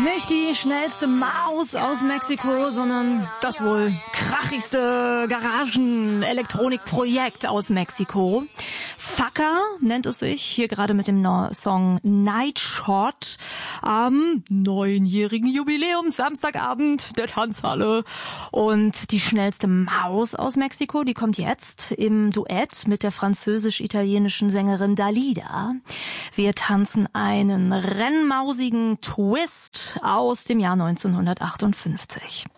Nicht die schnellste Maus aus Mexiko, sondern das wohl krachigste Garagen-Elektronikprojekt aus Mexiko. Fucker nennt es sich, hier gerade mit dem Song Night Shot am 9-jährigen Jubiläum Samstagabend der Tanzhalle. Und die schnellste Maus aus Mexiko, die kommt jetzt im Duett mit der französisch-italienischen Sängerin Dalida. Wir tanzen einen rennmausigen Twist aus dem Jahr 1958.